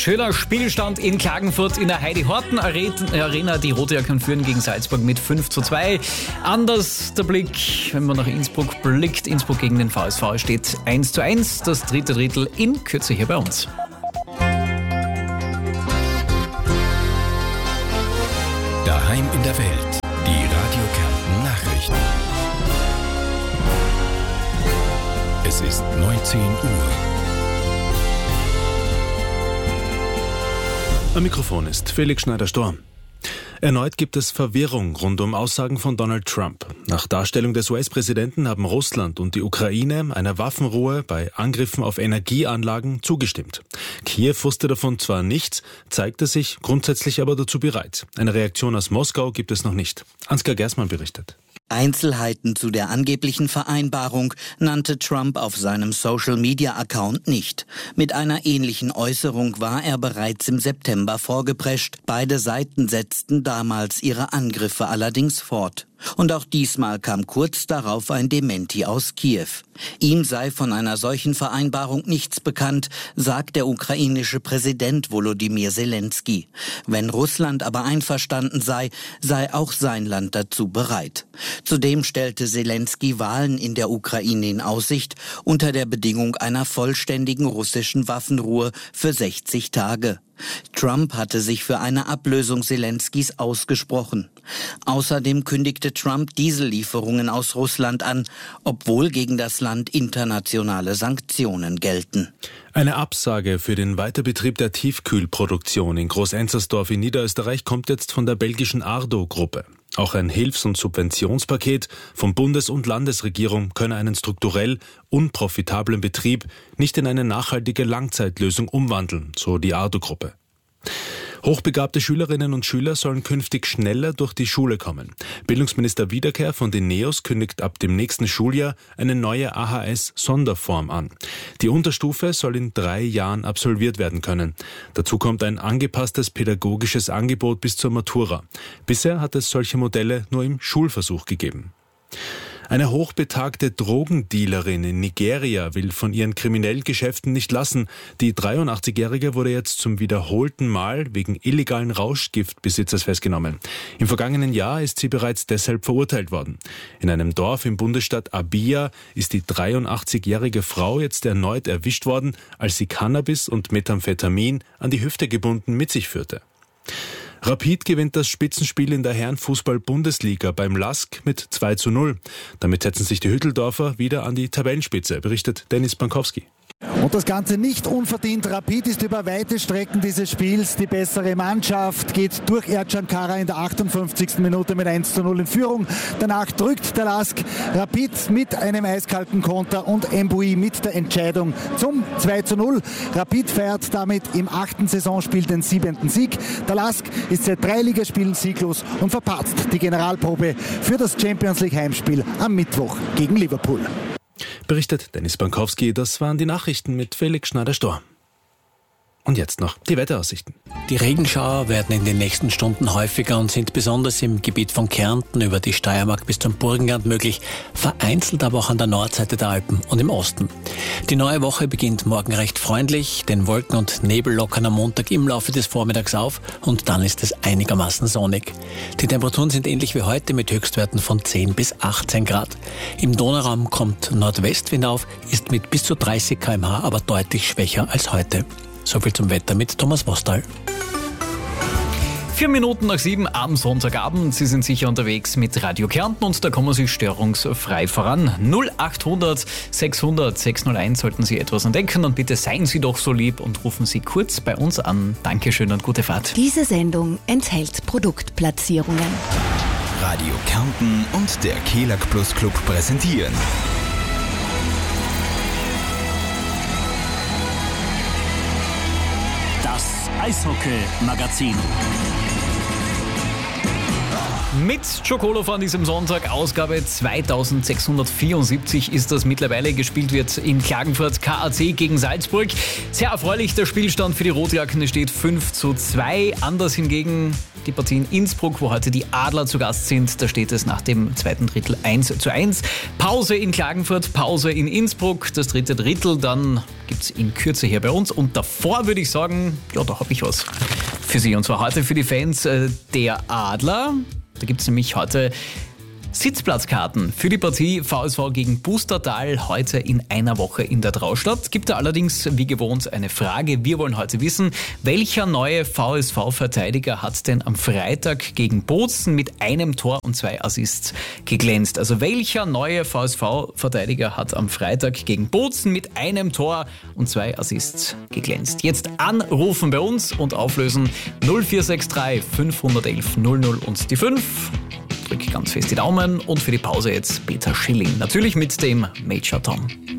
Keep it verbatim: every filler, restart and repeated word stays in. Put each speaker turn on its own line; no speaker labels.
Schöner Spielstand in Klagenfurt in der Heidi-Horten-Arena. Die Rotjacken führen gegen Salzburg mit fünf zu zwei. Anders der Blick, wenn man nach Innsbruck blickt. Innsbruck gegen den V S V steht eins zu eins. Das dritte Drittel in Kürze hier bei uns.
Daheim in der Welt. Die Radio Kärnten Nachrichten. Es ist neunzehn Uhr.
Am Mikrofon ist Felix Schneider-Storm. Erneut gibt es Verwirrung rund um Aussagen von Donald Trump. Nach Darstellung des U S-Präsidenten haben Russland und die Ukraine einer Waffenruhe bei Angriffen auf Energieanlagen zugestimmt. Kiew wusste davon zwar nichts, zeigte sich grundsätzlich aber dazu bereit. Eine Reaktion aus Moskau gibt es noch nicht. Ansgar Gersmann berichtet.
Einzelheiten zu der angeblichen Vereinbarung nannte Trump auf seinem Social-Media-Account nicht. Mit einer ähnlichen Äußerung war er bereits im September vorgeprescht. Beide Seiten setzten damals ihre Angriffe allerdings fort. Und auch diesmal kam kurz darauf ein Dementi aus Kiew. Ihm sei von einer solchen Vereinbarung nichts bekannt, sagt der ukrainische Präsident Volodymyr Zelensky. Wenn Russland aber einverstanden sei, sei auch sein Land dazu bereit. Zudem stellte Zelensky Wahlen in der Ukraine in Aussicht, unter der Bedingung einer vollständigen russischen Waffenruhe für sechzig Tage. Trump hatte sich für eine Ablösung Zelenskys ausgesprochen. Außerdem kündigte Trump Diesellieferungen aus Russland an, obwohl gegen das Land internationale Sanktionen gelten.
Eine Absage für den Weiterbetrieb der Tiefkühlproduktion in Groß-Enzersdorf in Niederösterreich kommt jetzt von der belgischen Ardo-Gruppe. Auch ein Hilfs- und Subventionspaket von Bundes- und Landesregierung könne einen strukturell unprofitablen Betrieb nicht in eine nachhaltige Langzeitlösung umwandeln, so die Ardo-Gruppe. Hochbegabte Schülerinnen und Schüler sollen künftig schneller durch die Schule kommen. Bildungsminister Wiederkehr von den NEOS kündigt ab dem nächsten Schuljahr eine neue A H S-Sonderform an. Die Unterstufe soll in drei Jahren absolviert werden können. Dazu kommt ein angepasstes pädagogisches Angebot bis zur Matura. Bisher hat es solche Modelle nur im Schulversuch gegeben. Eine hochbetagte Drogendealerin in Nigeria will von ihren kriminellen Geschäften nicht lassen. Die dreiundachtzigjährige wurde jetzt zum wiederholten Mal wegen illegalen Rauschgiftbesitzes festgenommen. Im vergangenen Jahr ist sie bereits deshalb verurteilt worden. In einem Dorf im Bundesstaat Abia ist die dreiundachtzigjährige Frau jetzt erneut erwischt worden, als sie Cannabis und Methamphetamin an die Hüfte gebunden mit sich führte. Rapid gewinnt das Spitzenspiel in der Herrenfußball-Bundesliga beim L A S K mit zwei zu null. Damit setzen sich die Hütteldorfer wieder an die Tabellenspitze, berichtet Dennis Bankowski.
Und das Ganze nicht unverdient. Rapid ist über weite Strecken dieses Spiels die bessere Mannschaft, geht durch Ercan Kara in der achtundfünfzigsten Minute mit eins zu null in Führung. Danach drückt der L A S K Rapid mit einem eiskalten Konter und Embui mit der Entscheidung zum zwei zu null. Rapid feiert damit im achten Saisonspiel den siebenten Sieg. Der L A S K ist seit drei Ligaspielen sieglos und verpatzt die Generalprobe für das Champions League Heimspiel am Mittwoch gegen Liverpool.
Berichtet Dennis Bankowski. Das waren die Nachrichten mit Felix Schneider-Storm. Und jetzt noch die Wetteraussichten.
Die Regenschauer werden in den nächsten Stunden häufiger und sind besonders im Gebiet von Kärnten über die Steiermark bis zum Burgenland möglich, vereinzelt aber auch an der Nordseite der Alpen und im Osten. Die neue Woche beginnt morgen recht freundlich, denn Wolken und Nebel lockern am Montag im Laufe des Vormittags auf und dann ist es einigermaßen sonnig. Die Temperaturen sind ähnlich wie heute mit Höchstwerten von zehn bis achtzehn Grad. Im Donauraum kommt Nordwestwind auf, ist mit bis zu dreißig Kilometer pro Stunde aber deutlich schwächer als heute. Soviel zum Wetter mit Thomas Vostal.
Vier Minuten nach sieben am Sonntagabend. Sie sind sicher unterwegs mit Radio Kärnten und da kommen Sie störungsfrei voran. null achthundert sechshundert sechshunderteins sollten Sie etwas entdecken und bitte seien Sie doch so lieb und rufen Sie kurz bei uns an. Dankeschön und gute Fahrt.
Diese Sendung enthält Produktplatzierungen.
Radio Kärnten und der Kelag Plus Club präsentieren.
Das Eishockey-Magazin.
Mit Chocolow an diesem Sonntag, Ausgabe zweitausendsechshundertvierundsiebzig ist das mittlerweile. Gespielt wird in Klagenfurt K A C gegen Salzburg. Sehr erfreulich, der Spielstand für die Rotjacken steht fünf zu zwei. Anders hingegen die Partie in Innsbruck, wo heute die Adler zu Gast sind. Da steht es nach dem zweiten Drittel eins zu eins. Pause in Klagenfurt, Pause in Innsbruck. Das dritte Drittel dann gibt es in Kürze hier bei uns. Und davor würde ich sagen, ja, da habe ich was für Sie. Und zwar heute für die Fans äh, der Adler. Da gibt es nämlich heute Sitzplatzkarten für die Partie V S V gegen Pustertal heute in einer Woche in der Traustadt. Gibt da allerdings wie gewohnt eine Frage. Wir wollen heute wissen, welcher neue V S V-Verteidiger hat denn am Freitag gegen Bozen mit einem Tor und zwei Assists geglänzt? Also welcher neue V S V-Verteidiger hat am Freitag gegen Bozen mit einem Tor und zwei Assists geglänzt? Jetzt anrufen bei uns und auflösen null vier sechs drei fünf eins eins null null und die fünf. Drück ganz fest die Daumen und für die Pause jetzt Peter Schilling. Natürlich mit dem Major Tom.